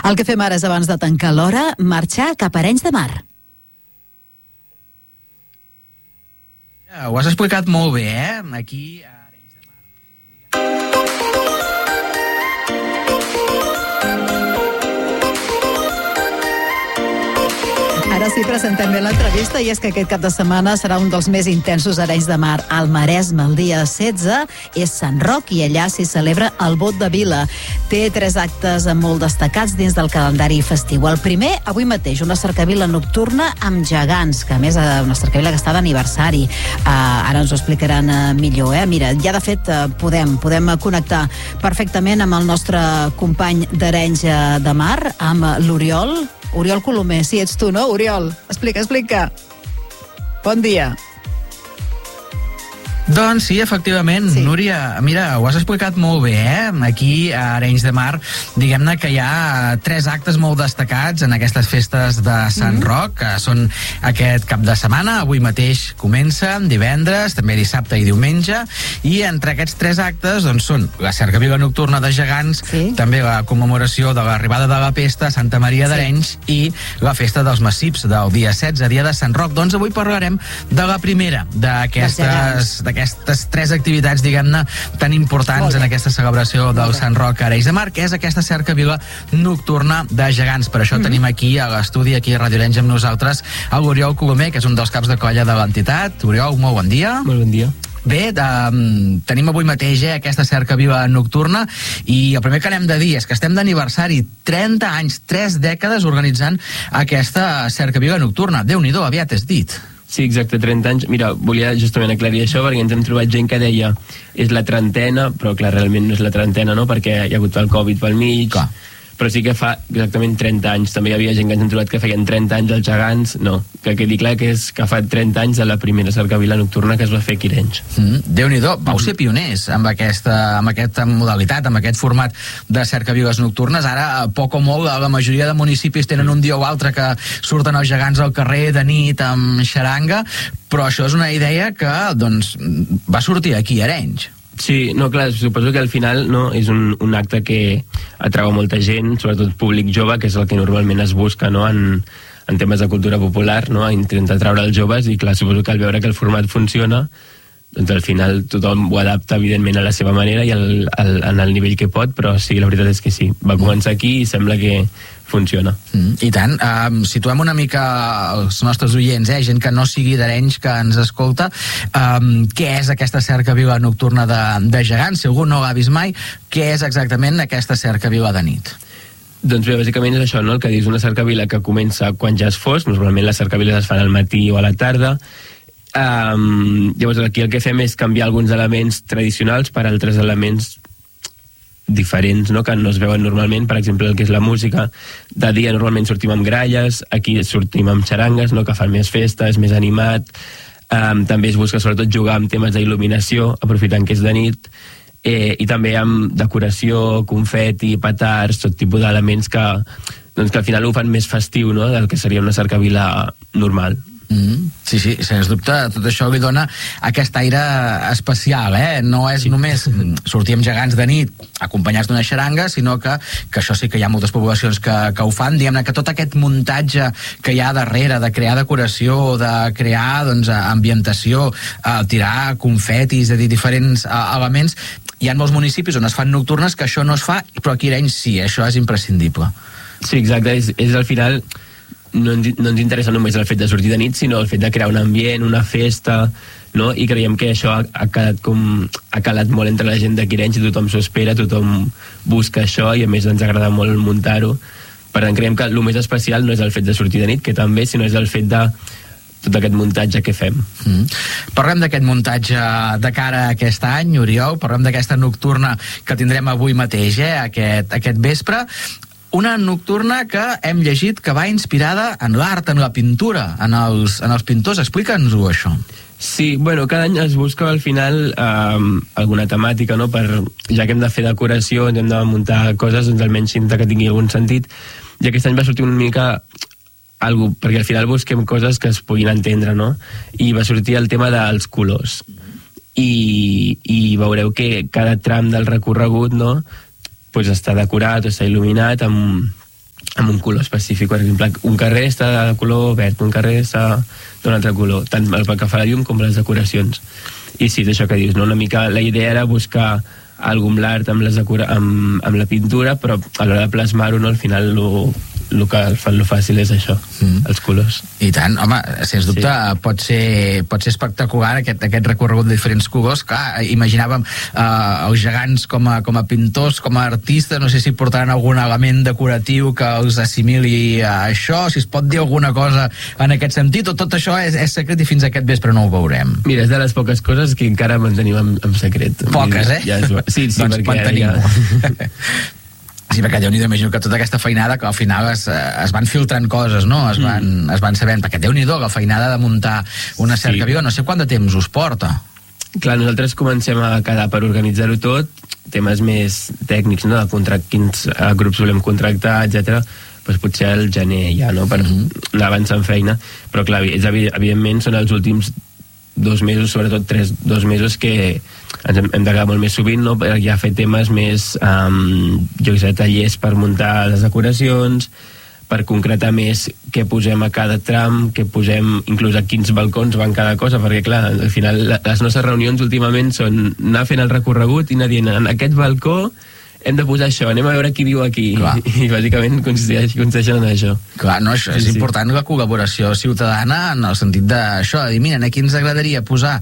El que fem ara és, abans de tancar l'hora, marxar cap a Arenys de Mar. Ho has explicat molt bé, Aquí a Arenys de Mar. Ara sí, presentem bé l'entrevista, i és que aquest cap de setmana serà un dels més intensos a Arenys de Mar, al Maresme. El dia 16 és Sant Roc i allà s'hi celebra el Bot de Vila. Té 3 actes molt destacats dins del calendari festiu. El primer, avui mateix, una cercavila nocturna amb gegants, que a més una cercavila que està d'aniversari. Ara ens ho explicaran millor. Mira, ja de fet podem connectar perfectament amb el nostre company d'Arenys de Mar, amb l'Oriol. Oriol Colomer, sí, ets tu, no? Oriol, explica. Bon dia. Doncs sí, efectivament, sí. Núria, mira, ho has explicat molt bé, Aquí a Arenys de Mar, diguem-ne que hi ha 3 actes molt destacats en aquestes festes de Sant Roc, que són aquest cap de setmana. Avui mateix comença, divendres, també dissabte i diumenge, i entre aquests 3 actes doncs són la cercavila nocturna de gegants, també la commemoració de l'arribada de la pesta a Santa Maria d'Arenys i la festa dels massips del dia 16, dia de Sant Roc. Doncs avui parlarem de la primera d'aquestes 3 activitats, diguem-ne, tan importants en aquesta celebració del Sant Roc a Arenys de Mar, que és aquesta cercavila nocturna de gegants. Per això tenim aquí a l'estudi, aquí a Ràdio Arenys, amb nosaltres, l'Oriol Colomer, que és un dels caps de colla de l'entitat. Oriol, molt bon dia. Molt bon dia. Bé, tenim avui mateix aquesta cercavila nocturna, i el primer que hem de dir és que estem d'aniversari, 30 anys, 3 dècades organitzant aquesta cercavila nocturna. Déu-n'hi-do, aviat és dit. Sí, exacte, 30 anys. Mira, volia justament aclarir això, perquè ens hem trobat gent que deia és la 30ena, però clar, realment no és la 30ena, no?, perquè hi ha hagut el Covid pel mig. Clar. Però sí que fa exactament 30 anys. També hi havia gent que ens hem trobat que feien 30 anys els gegants. No, que quedi clar que és que fa 30 anys de la primera cercavila nocturna que es va fer aquí a Arenys. Déu-n'hi-do, vau ser pioners amb aquesta modalitat, amb aquest format de cercaviles nocturnes. Ara, poc o molt, la majoria de municipis tenen un dia o altre que surten els gegants al carrer de nit amb xaranga, però això és una idea que, doncs, va sortir aquí a Arenys. Sí, no, clar, suposo que al final no, és un acte que atrau molta gent, sobretot públic jove, que és el que normalment es busca, no?, en temes de cultura popular, no?, intenta atraure els joves, i clar, suposo que al veure que el format funciona, doncs al final tothom ho adapta evidentment a la seva manera i en el nivell que pot, però sí, la veritat és que sí, va començar aquí i sembla que funciona. I tant, situem una mica els nostres oients, gent que no sigui d'Arenys, que ens escolta, què és aquesta cercavila nocturna de gegants? Si algú no l'ha vist mai, què és exactament aquesta cercavila de nit? Doncs bé, bàsicament és això, no?, el que dius, una cercavila que comença quan ja és fosc. Normalment les cercaviles es fan al matí o a la tarda. Llavors aquí el que fem és canviar alguns elements tradicionals per altres elements diferents, no?, que no es veuen normalment. Per exemple, el que és la música, de dia normalment sortim amb gralles, aquí sortim amb xarangues, no?, que fan més festa, és més animat. També es busca sobretot jugar amb temes d'il·luminació, aprofitant que és de nit, i també amb decoració, confeti, petards, tot tipus d'elements que al final ho fan més festiu, no?, del que seria una cercavila normal. Sí, sens dubte, tot això li dona aquest aire especial, No és només sortir amb gegants de nit acompanyats d'una xaranga, sinó que això sí que hi ha moltes poblacions que ho fan. Diguem-ne que tot aquest muntatge que hi ha darrere, de crear decoració, de crear, doncs, ambientació, tirar confetis, de dir, diferents elements, hi ha molts municipis on es fan nocturnes que això no es fa, però aquí a Arenys sí, això és imprescindible. Sí, exacte, és al final no ens interessa només el fet de sortir de nit, sinó el fet de crear un ambient, una festa, no? I creiem que això ha calat molt entre la gent d'aquí a Arenys, i tothom s'ho espera, tothom busca això, i a més ens agrada molt muntar-ho. Per tant, creiem que el més especial no és el fet de sortir de nit, que també, sinó és el fet de tot aquest muntatge que fem. Parlem d'aquest muntatge de cara a aquest any, Oriol, parlem d'aquesta nocturna que tindrem avui mateix, aquest vespre. Una nocturna que hem llegit que va inspirada en l'art, en la pintura, en els pintors. Explica'ns-ho, això. Sí, bueno, cada any es busca al final alguna temàtica, no?, ja que hem de fer decoració, hem de muntar coses, doncs almenys que tingui algun sentit. I aquest any va sortir una mica perquè al final busquem coses que es puguin entendre, no? I va sortir el tema dels colors. I veureu que cada tram del recorregut, no?, pues està decorat, està il·luminat amb amb un color específic. Per exemple, un carrer està de color verd, un carrer està d'un altre color, tant pel que fa a la llum com les decoracions. I sí, és això que dius, no? Una mica la idea era buscar algun l'art amb la pintura, però a l'hora de plasmar-ho, no, al final el que fan lo fàcil és això, els colors. I tant, home, sens dubte pot ser espectacular aquest recorregut de diferents colors. Clar, imaginàvem els gegants com a pintors, com a artistes, no sé si portaran algun element decoratiu que els assimili a això, si es pot dir alguna cosa en aquest sentit, o tot això és secret i fins aquest vespre no ho veurem. Mira, és de les poques coses que encara mantenim en secret. Poques, Ja sí, doncs perquè mantenim-ho. Sí, perquè Déu-n'hi-do, imagino que tota aquesta feinada, que al final es van filtrant coses, no? Es van sabent, perquè Déu-n'hi-do, la feinada de muntar una cerca viva, no sé quant de temps us porta. Clar, nosaltres comencem a quedar per organitzar-ho tot, temes més tècnics, no?, de quins grups volem contractar, etc. Doncs potser al gener ja, no?, per anar avançant feina. Però clar, evidentment són els últims 2 mesos, sobretot 2 mesos que ens hem de quedar molt més sovint, no?, per ja fer temes més, jo què sé, tallers per muntar les decoracions, per concretar més què posem a cada tram, què posem, inclús a quins balcons van cada cosa, perquè clar, al final les nostres reunions últimament són anar fent el recorregut i anar dient, en aquest balcó hem de posar això, anem a veure qui viu aquí. Clar. I bàsicament consisteixen en això. Clar, no, això és important, la col·laboració ciutadana en el sentit d'això, de dir, mira, aquí ens agradaria posar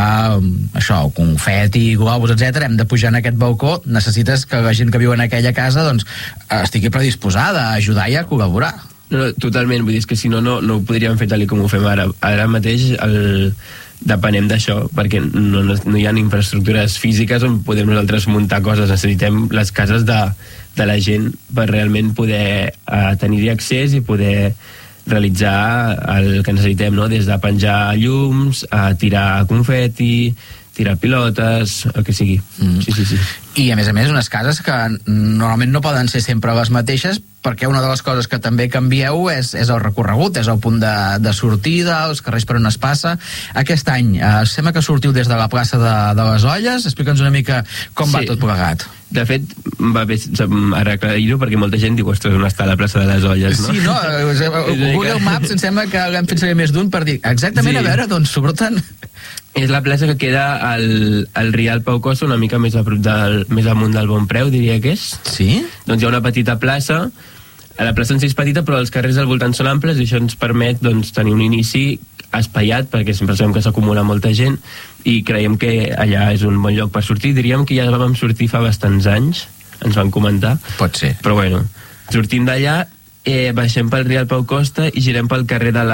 això, confeti, globus, etc. Hem de pujar en aquest balcó, necessites que la gent que viu en aquella casa doncs estigui predisposada a ajudar i a col·laborar. No, totalment, vull dir que si no ho podríem fer tal com ho fem ara. Ara mateix depenem d'això, perquè no hi ha infraestructures físiques on podem nosaltres muntar coses. Necessitem les cases de la gent per realment poder tenir-hi accés i poder realitzar el que necessitem, no? Des de penjar llums, a tirar confeti, tirar pilotes, el que sigui. Sí. I a més, unes cases que normalment no poden ser sempre les mateixes, perquè una de les coses que també canvieu és el recorregut, és el punt de sortida, els carrers per on es passa. Aquest any sembla que sortiu des de la plaça de les Olles. Explica'ns una mica com va tot plegat. De fet, va bé ara aclarir-ho, perquè molta gent diu, ostres, on està la plaça de les Olles, no? Sí, no? Google Maps em sembla que l'hem fet servir més d'un per dir exactament a veure d'on surten. És la plaça que queda al Rial Pau Costa, una mica més a prop més amunt del Bon Preu, diria que és. Sí? Doncs hi ha una petita plaça. La plaça en si és petita, però els carrers al voltant són amples i això ens permet tenir un inici espaiat, perquè sempre sabem que s'acumula molta gent i creiem que allà és un bon lloc per sortir. Diríem que ja vam sortir fa bastants anys, ens van comentar. Pot ser. Però bueno, sortim d'allà, baixem pel Rial Pau Costa i girem pel carrer de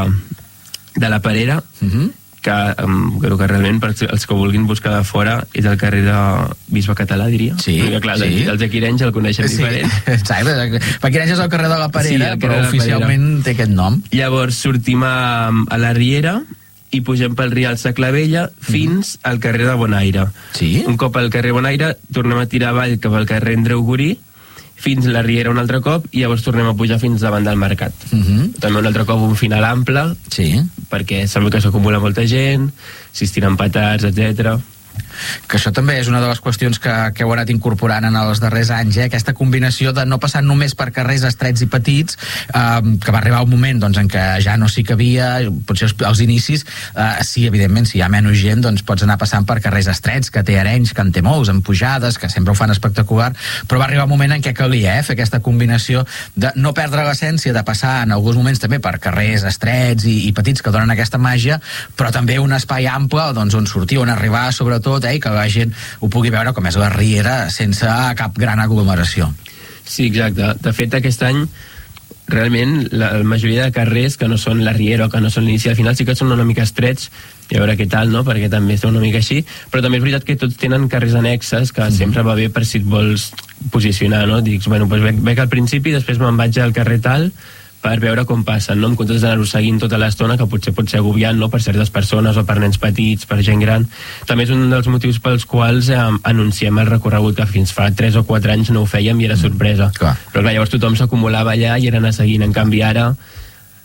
la Perera, que crec que realment per els que vulguin buscar de fora és el carrer de Bisbe Català, diria. Sí, perquè, clar, els Aquirenys el coneixem diferent. Exacte, Aquirenys és el carrer de la Perera, però oficialment té aquest nom. Llavors sortim a la Riera i pugem pel Rial Saclavella fins al carrer de Bonaire. Sí? Un cop al carrer Bonaire tornem a tirar avall cap al carrer Andreu Gurí fins la Riera un altre cop i llavors tornem a pujar fins davant del mercat. També un altre cop un final ample, perquè sembla que s'acumula molta gent, si es tiren petards, etc. Que això també és una de les qüestions que heu anat incorporant en els darrers anys, aquesta combinació de no passar només per carrers estrets i petits, que va arribar un moment en què ja no s'hi cabia, potser als inicis, sí, evidentment, si hi ha menys gent, doncs pots anar passant per carrers estrets, que té Arenys, que en té molts, amb pujades, que sempre ho fan espectacular, però va arribar un moment en què calia fer aquesta combinació de no perdre l'essència, de passar en alguns moments també per carrers estrets i petits que donen aquesta màgia, però també un espai ample on sortir, on arribar, sobretot, que la gent ho pugui veure com és la Riera sense cap gran aglomeració. Sí, exacte. De fet, aquest any realment la majoria de carrers que no són la Riera o que no són l'inici al final sí que són una mica estrets, i a veure què tal, no? Perquè també està una mica així, però també és veritat que tots tenen carrers annexes que sempre va bé per si et vols posicionar, no? Dics, bueno, doncs veig al principi, després me'n vaig al carrer tal per veure com passen, no? En comptes d'anar-ho seguint tota l'estona, que potser pot ser agobiant, no? Per certes persones o per nens petits, per gent gran. També és un dels motius pels quals anunciem el recorregut, que fins fa 3 o 4 anys no ho fèiem i era sorpresa. Però clar, llavors tothom s'acumulava allà i era anar seguint. En canvi ara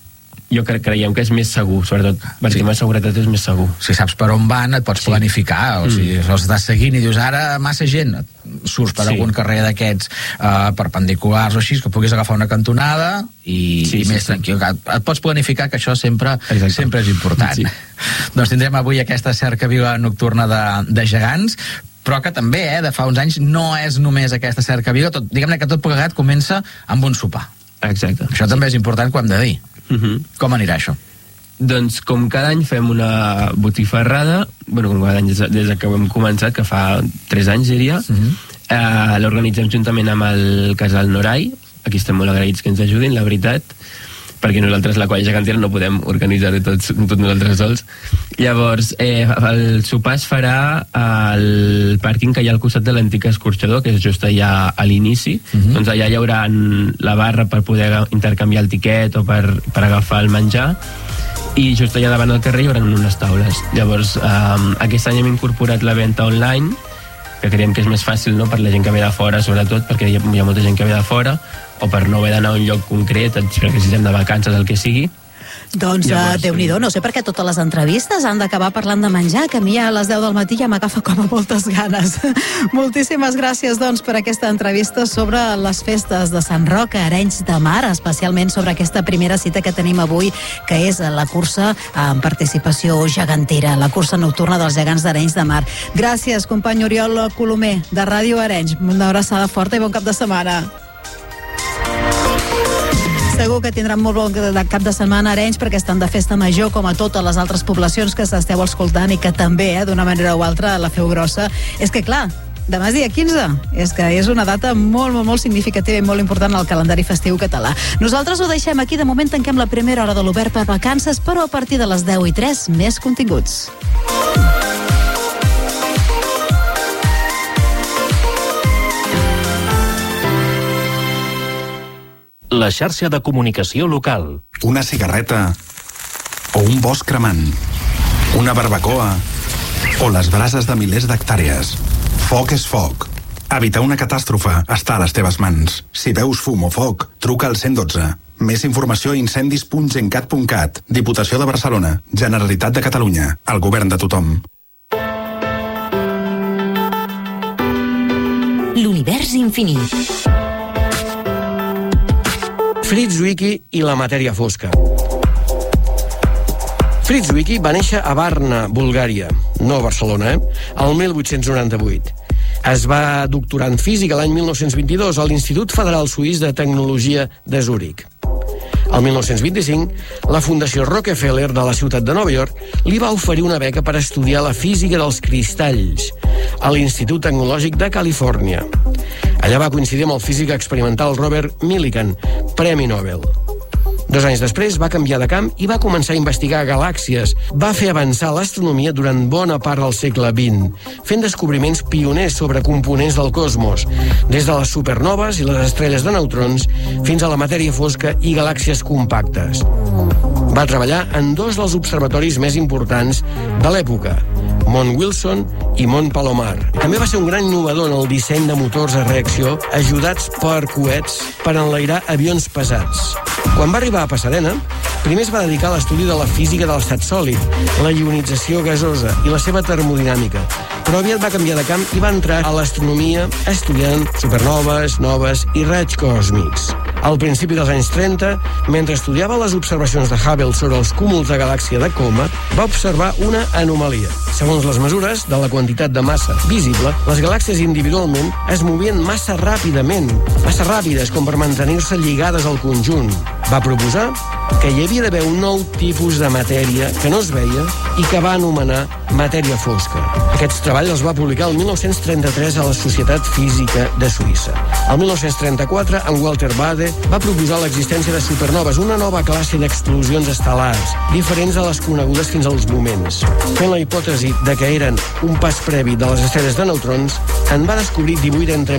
creiem que és més segur, sobretot per tema de seguretat és més segur. Si saps per on van, et pots planificar, o si els estàs seguint i dius, ara massa gent, surts per algun carrer d'aquests perpendiculars o així, que puguis agafar una cantonada i més tranquil. Et pots planificar, que això sempre és important. Doncs tindrem avui aquesta cercavila nocturna de gegants, però que també, de fa uns anys, no és només aquesta cercavila, diguem-ne que tot plegat comença amb un sopar. Exacte. Això també és important, que ho hem de dir. Com anirà això? Doncs com cada any fem una botifarrada, com cada any des que ho hem començat, que fa 3 anys diria, l'organitzem juntament amb el Casal Norai. Aquí estem molt agraïts que ens ajudin, la veritat, perquè nosaltres, la Colla Gegantera, no podem organitzar-ho tot nosaltres sols. Llavors, el sopar es farà al pàrquing que hi ha al costat de l'antic escorxador, que és just allà a l'inici. Doncs allà hi haurà la barra per poder intercanviar el tiquet o per agafar el menjar, i just allà davant del carrer hi haurà unes taules. Llavors, aquest any hem incorporat la venda online, que creiem que és més fàcil, no?, per la gent que ve de fora, sobretot, perquè hi ha molta gent que ve de fora, o per no haver d'anar a un lloc concret, perquè si estem de vacances, el que sigui. Doncs Déu-n'hi-do, no sé per què totes les entrevistes han d'acabar parlant de menjar, que a mi a les 10 del matí ja m'agafa com a moltes ganes. Moltíssimes gràcies, doncs, per aquesta entrevista sobre les festes de Sant Roc a Arenys de Mar, especialment sobre aquesta primera cita que tenim avui, que és la cursa amb participació gegantera, la cursa nocturna dels gegants d'Arenys de Mar. Gràcies, company Oriol Colomer, de Ràdio Arenys. Una abraçada forta i bon cap de setmana. Segur que tindran molt bon cap de setmana a Arenys, perquè estan de festa major, com a totes les altres poblacions que s'esteu escoltant i que també, d'una manera o altra, la feu grossa. És que, clar, demà és dia 15. És que és una data molt, molt, molt significativa i molt important al calendari festiu català. Nosaltres ho deixem aquí. De moment tanquem la primera hora de l'Obert per Vacances, però a partir de les 10:03, més continguts. La xarxa de comunicació local. Una cigarreta o un bosc cremant, una barbacoa o les brases de milers d'hectàrees. Foc és foc. Evitar una catàstrofe està a les teves mans. Si veus fum o foc, truca al 112. Més informació a incendis.gencat.cat. Diputació de Barcelona. Generalitat de Catalunya. El govern de tothom. L'univers infinit. Fritz Zwicky i la matèria fosca. Fritz Zwicky va néixer a Varna, Bulgària, no a Barcelona, el 1898. Es va doctorar en física l'any 1922 a l'Institut Federal Suís de Tecnologia de Zúrich. El 1925, la Fundació Rockefeller de la ciutat de Nova York li va oferir una beca per estudiar la física dels cristalls a l'Institut Tecnològic de Califòrnia. Allà va coincidir amb el físic experimental Robert Millikan, Premi Nobel. 2 anys després va canviar de camp i va començar a investigar galàxies. Va fer avançar l'astronomia durant bona part del segle XX, fent descobriments pioners sobre components del cosmos, des de les supernoves i les estrelles de neutrons fins a la matèria fosca i galàxies compactes. Va treballar en 2 dels observatoris més importants de l'època, Mont Wilson i Mont Palomar. També va ser un gran innovador en el disseny de motors a reacció ajudats per coets per enlairar avions pesats. Quan va arribar a Pasadena, primer es va dedicar a l'estudi de la física de l'estat sòlid, la ionització gasosa i la seva termodinàmica, però aviat va canviar de camp i va entrar a l'astronomia estudiant supernoves, noves i raigs còsmics. Al principi dels anys 30, mentre estudiava les observacions de Hubble sobre els cúmuls de galàxia de Coma, va observar una anomalia. Segons les mesures de la quantitat de massa visible, les galàxies individualment es movien massa ràpidament, massa ràpides com per mantenir-se lligades al conjunt. Va proposar que hi havia d'haver un nou tipus de matèria que no es veia i que va anomenar matèria fosca. Aquests treballs els va publicar el 1933 a la Societat Física de Suïssa. El 1934, en Walter Baade va proposar l'existència de supernoves, una nova classe d'explosions estel·lars, diferents a les conegudes fins als moments. Fent la hipòtesi de que eren un pas previ de les estrelles de neutrons, en va descobrir 18 entre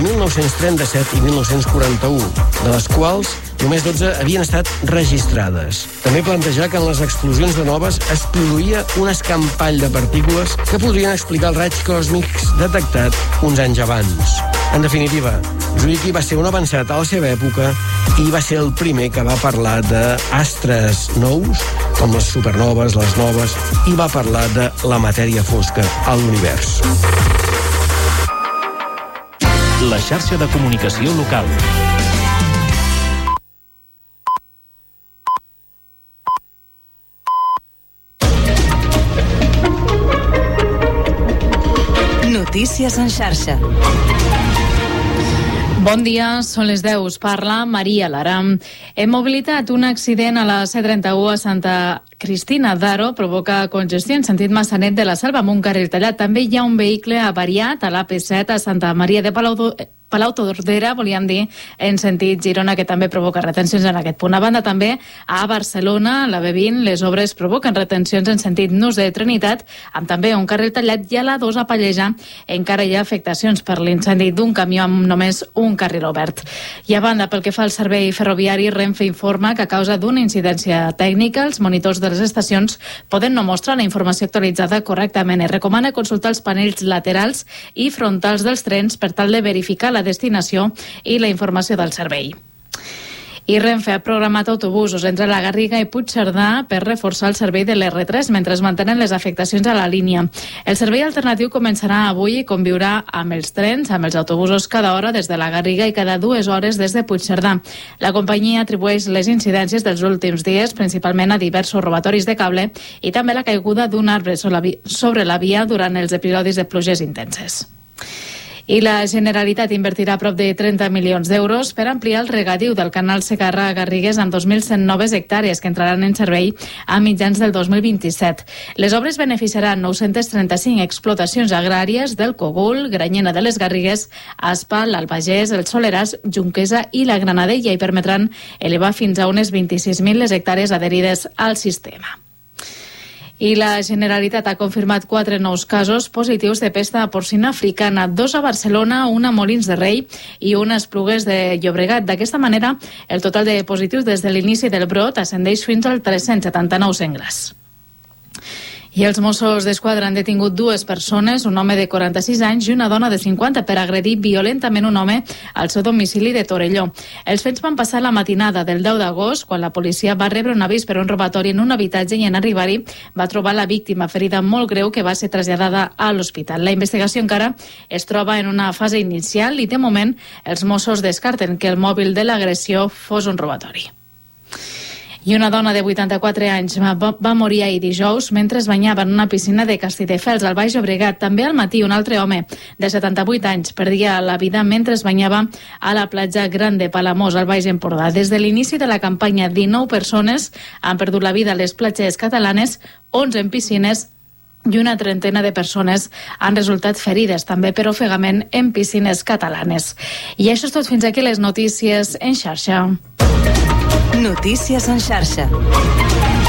1937 i 1941, de les quals només 12 havien estat registrades. També plantejar que en les explosions de noves es produïa un escampall de partícules que podrien explicar els raigs còsmics detectats uns anys abans. En definitiva, Zwicky va ser un avançat a la seva època i va ser el primer que va parlar d'astres nous, com les supernoves, les noves, i va parlar de la matèria fosca a l'univers. La xarxa de comunicació local. Notícies en xarxa. Bon dia, són les 10. Us parla Maria Lara. En mobilitat, un accident a la C31 a Santa Cristina d'Aro provoca congestió en sentit Massanet de la Selva amb un carril tallat. També hi ha un vehicle avariat a l'AP7 a Santa Maria de Palau Tordera, volíem dir, en sentit Girona, que també provoca retencions en aquest punt. A banda, també, a Barcelona, la B20, les obres provoquen retencions en sentit Nus de Trinitat, amb també un carril tallat, i a la 2 a Pallejà encara hi ha afectacions per l'incendi d'un camió amb només un carril obert. I a banda, pel que fa al servei ferroviari, Renfe informa que a causa d'una incidència tècnica, els monitors de les estacions poden no mostrar la informació actualitzada correctament. Es recomana consultar els panells laterals i frontals dels trens per tal de verificar la destinació i la informació del servei. I Renfe ha programat autobusos entre la Garriga i Puigcerdà per reforçar el servei de l'R3 mentre es mantenen les afectacions a la línia. El servei alternatiu començarà avui i conviurà amb els trens, amb els autobusos cada hora des de la Garriga i cada 2 hores des de Puigcerdà. La companyia atribueix les incidències dels últims dies principalment a diversos robatoris de cable i també la caiguda d'un arbre sobre la via durant els episodis de pluges intenses. I la Generalitat invertirà prop de 30 milions d'euros per ampliar el regadiu del canal Segarra-Garrigues amb 2.100 noves hectàrees que entraran en servei a mitjans del 2027. Les obres beneficiaran 935 explotacions agràries del Cogul, Granyena de les Garrigues, Aspa, l'Albagés, el Soleràs, Junquesa i la Granadella i permetran elevar fins a unes 26.000 les hectàrees adherides al sistema. I la Generalitat ha confirmat 4 nous casos positius de pesta porcina africana, 2 a Barcelona, 1 a Molins de Rei i 1 a Esplugues de Llobregat. D'aquesta manera, el total de positius des de l'inici del brot ascendeix fins al 379 senglars. I els Mossos d'Esquadra han detingut 2 persones, un home de 46 anys i una dona de 50, per agredir violentament un home al seu domicili de Torelló. Els fets van passar la matinada del 10 d'agost, quan la policia va rebre un avís per un robatori en un habitatge i en arribar-hi va trobar la víctima ferida molt greu que va ser traslladada a l'hospital. La investigació encara es troba en una fase inicial i, de moment, els Mossos descarten que el mòbil de l'agressió fos un robatori. I una dona de 84 anys va morir ahir dijous mentre es banyava en una piscina de Castelldefels, al Baix Llobregat. També al matí un altre home de 78 anys perdia la vida mentre es banyava a la platja Gran de Palamós, al Baix Empordà. Des de l'inici de la campanya, 19 persones han perdut la vida a les platges catalanes, 11 en piscines i una trentena de persones han resultat ferides també per ofegament en piscines catalanes. I això és tot, fins aquí les notícies en xarxa. Notícies en xarxa.